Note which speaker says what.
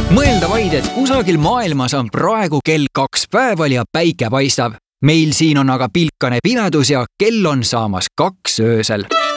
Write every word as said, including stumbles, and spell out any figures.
Speaker 1: Mõelda vaid, et kusagil maailmas on praegu kell kaks päeval ja päike paistab. Meil siin on aga pilkane pimedus ja kell on saamas kaks öösel.